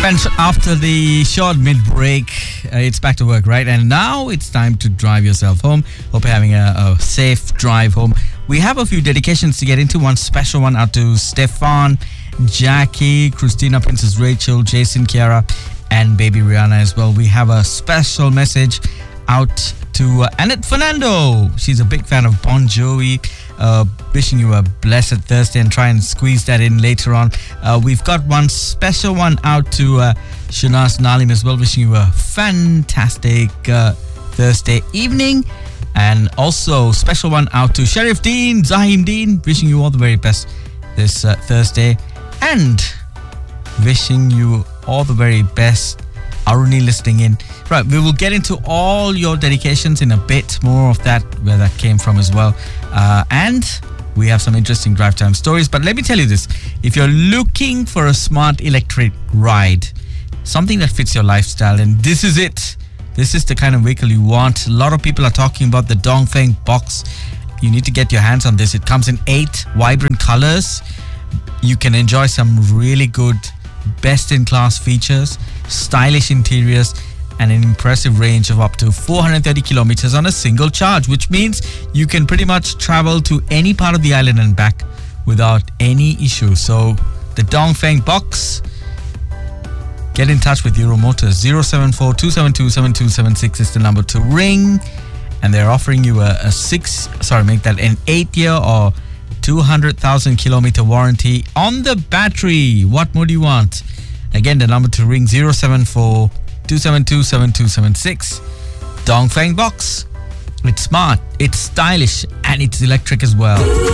Friends, after the short mid-break, it's back to work, right? And now it's time to drive yourself home. Hope you're having a safe drive home. We have a few dedications to get into. One special one out to Stefan, Jackie, Christina, Princess Rachel, Jason, Kiara, and baby Rihanna as well. We have a special message out to Annette Fernando. She's a big fan of Bon Jovi. Wishing you a blessed Thursday, and try and squeeze that in later on. We've got one special one out to Shunas Nalim as well, wishing you a fantastic Thursday evening. And also special one out to Sheriff Dean, Zahim Dean, wishing you all the very best this Thursday. And wishing you all the very best, Aruni, listening in. Right, we will get into all your dedications in a bit, more of that, where that came from as well. And we have some interesting drive time stories. But let me tell you this. If you're looking for a smart electric ride, something that fits your lifestyle, and this is it. This is the kind of vehicle you want. A lot of people are talking about the Dongfeng Box. You need to get your hands on this. It comes in 8 vibrant colors. You can enjoy some really good, best-in-class features, stylish interiors, and an impressive range of up to 430 kilometers on a single charge, which means you can pretty much travel to any part of the island and back without any issue. So the Dongfeng Box, get in touch with Euro Motors. 074-272-7276 is the number to ring, and they're offering you an 8-year or 200,000 kilometer warranty on the battery. What more do you want? Again, the number to ring, 074-272-7276. Dongfeng Box. It's smart, it's stylish, and it's electric as well.